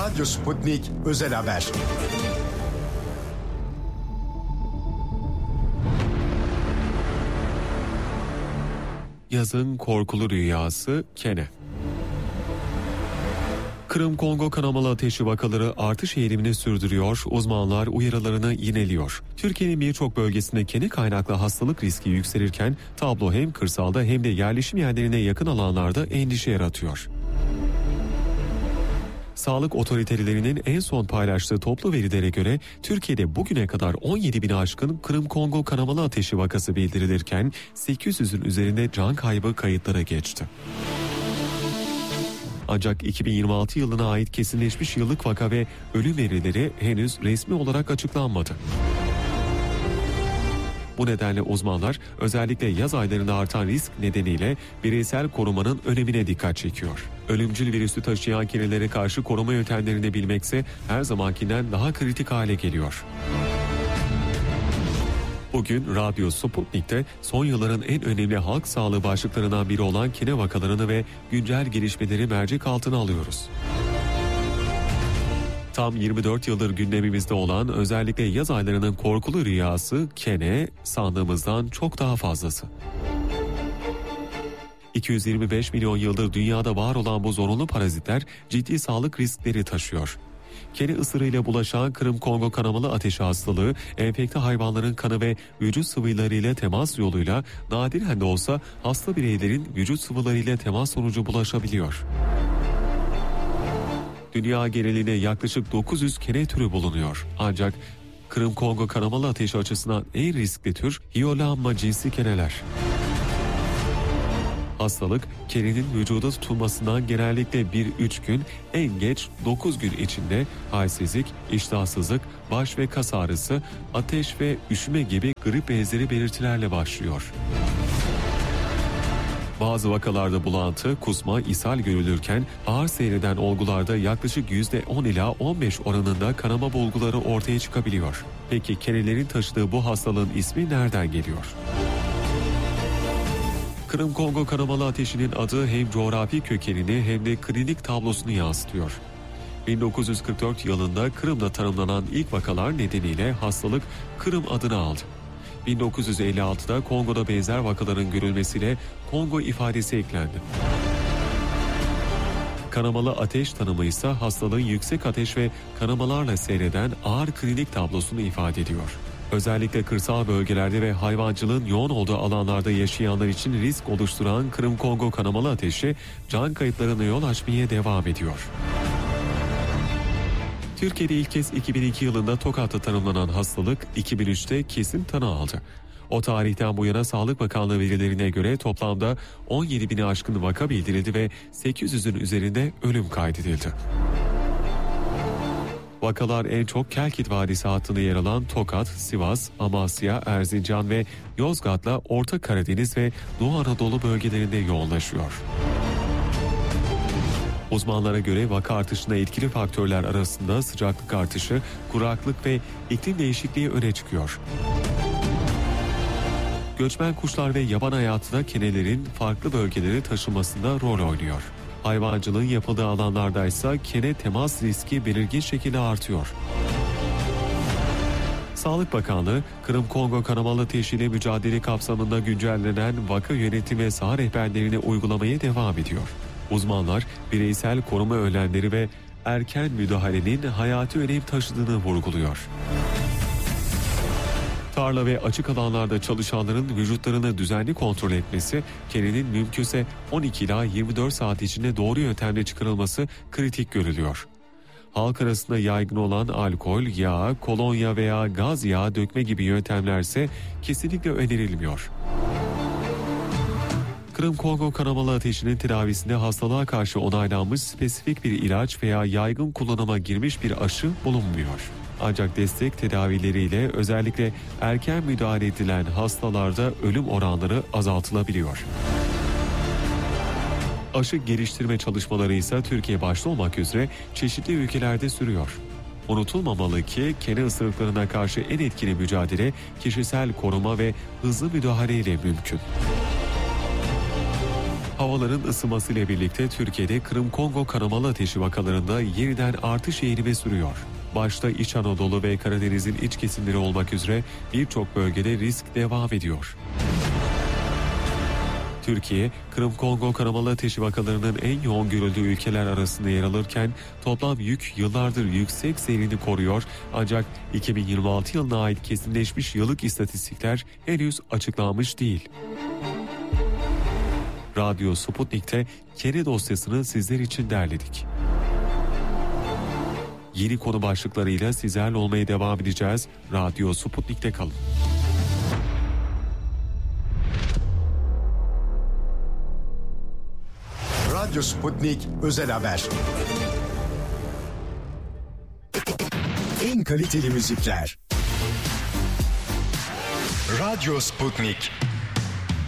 Radyo Sputnik Özel Haber. Yazın korkulu rüyası kene. Kırım-Kongo kanamalı ateşi vakaları artış eğilimini sürdürüyor, uzmanlar uyarılarını yineliyor. Türkiye'nin birçok bölgesinde kene kaynaklı hastalık riski yükselirken tablo hem kırsalda hem de yerleşim yerlerine yakın alanlarda endişe yaratıyor. Sağlık otoritelerinin en son paylaştığı toplu verilere göre Türkiye'de bugüne kadar 17 bin aşkın Kırım-Kongo kanamalı ateşi vakası bildirilirken 800'ün üzerinde can kaybı kayıtlara geçti. Ancak 2026 yılına ait kesinleşmiş yıllık vaka ve ölüm verileri henüz resmi olarak açıklanmadı. Bu nedenle uzmanlar özellikle yaz aylarında artan risk nedeniyle bireysel korumanın önemine dikkat çekiyor. Ölümcül virüsü taşıyan kenelere karşı koruma yöntemlerini bilmekse her zamankinden daha kritik hale geliyor. Bugün Radyo Sputnik'te son yılların en önemli halk sağlığı başlıklarından biri olan kene vakalarını ve güncel gelişmeleri mercek altına alıyoruz. Tam 24 yıldır gündemimizde olan özellikle yaz aylarının korkulu rüyası kene sandığımızdan çok daha fazlası. 225 milyon yıldır dünyada var olan bu zorunlu parazitler ciddi sağlık riskleri taşıyor. Kene ısırığıyla bulaşan Kırım-Kongo kanamalı ateşi hastalığı, enfekte hayvanların kanı ve vücut sıvılarıyla temas yoluyla nadiren de olsa hasta bireylerin vücut sıvılarıyla temas sonucu bulaşabiliyor. Dünya genelinde yaklaşık 900 kene türü bulunuyor. Ancak Kırım-Kongo kanamalı ateşi açısından en riskli tür Hyolamma cinsi keneler. Hastalık, kenenin vücuda tutulmasından genellikle 1-3 gün, en geç 9 gün içinde halsizlik, iştahsızlık, baş ve kas ağrısı, ateş ve üşüme gibi grip benzeri belirtilerle başlıyor. Bazı vakalarda bulantı, kusma, ishal görülürken ağır seyreden olgularda yaklaşık %10 ila 15 oranında kanama bulguları ortaya çıkabiliyor. Peki kenelerin taşıdığı bu hastalığın ismi nereden geliyor? Kırım-Kongo kanamalı ateşinin adı hem coğrafi kökenini hem de klinik tablosunu yansıtıyor. 1944 yılında Kırım'da tanımlanan ilk vakalar nedeniyle hastalık Kırım adını aldı. 1956'da Kongo'da benzer vakaların görülmesiyle Kongo ifadesi eklendi. Kanamalı ateş tanımı ise hastalığın yüksek ateş ve kanamalarla seyreden ağır klinik tablosunu ifade ediyor. Özellikle kırsal bölgelerde ve hayvancılığın yoğun olduğu alanlarda yaşayanlar için risk oluşturan Kırım-Kongo kanamalı ateşi can kayıplarına yol açmaya devam ediyor. Türkiye'de ilk kez 2002 yılında Tokat'ta tanımlanan hastalık 2003'te kesin tanı aldı. O tarihten bu yana Sağlık Bakanlığı verilerine göre toplamda 17 bini aşkın vaka bildirildi ve 800'ün üzerinde ölüm kaydedildi. Vakalar en çok Kelkit Vadisi hattında yer alan Tokat, Sivas, Amasya, Erzincan ve Yozgat'la Orta Karadeniz ve Doğu Anadolu bölgelerinde yoğunlaşıyor. Uzmanlara göre vaka artışında etkili faktörler arasında sıcaklık artışı, kuraklık ve iklim değişikliği öne çıkıyor. Göçmen kuşlar ve yaban hayatı da kenelerin farklı bölgelere taşınmasında rol oynuyor. Hayvancılığın yapıldığı alanlarda ise kene temas riski belirgin şekilde artıyor. Sağlık Bakanlığı, Kırım-Kongo kanamalı ateşiyle mücadele kapsamında güncellenen vaka yönetim ve saha rehberlerini uygulamaya devam ediyor. Uzmanlar, bireysel koruma önlemleri ve erken müdahalenin hayati önem taşıdığını vurguluyor. Tarla ve açık alanlarda çalışanların vücutlarını düzenli kontrol etmesi, kenenin mümkünse 12 ila 24 saat içinde doğru yöntemle çıkarılması kritik görülüyor. Halk arasında yaygın olan alkol, yağ, kolonya veya gaz yağı dökme gibi yöntemlerse kesinlikle önerilmiyor. Kırım-Kongo kanamalı ateşinin tedavisinde hastalığa karşı onaylanmış spesifik bir ilaç veya yaygın kullanıma girmiş bir aşı bulunmuyor. Ancak destek tedavileriyle özellikle erken müdahale edilen hastalarda ölüm oranları azaltılabiliyor. Aşı geliştirme çalışmaları ise Türkiye başta olmak üzere çeşitli ülkelerde sürüyor. Unutulmamalı ki kene ısırıklarına karşı en etkili mücadele kişisel koruma ve hızlı müdahale ile mümkün. Havaların ısınmasıyla birlikte Türkiye'de Kırım-Kongo kanamalı ateşi vakalarında yeniden artış eğilimi sürüyor. Başta İç Anadolu ve Karadeniz'in iç kesimleri olmak üzere birçok bölgede risk devam ediyor. Türkiye, Kırım-Kongo kanamalı ateşi vakalarının en yoğun görüldüğü ülkeler arasında yer alırken toplam yük yıllardır yüksek seyrini koruyor ancak 2026 yılına ait kesinleşmiş yıllık istatistikler henüz açıklanmış değil. Radyo Sputnik'te kere dosyasını sizler için derledik. Yeni konu başlıklarıyla sizlerle olmaya devam edeceğiz. Radyo Sputnik'te kalın. Radyo Sputnik Özel Haber. En kaliteli müzikler. Radyo Sputnik.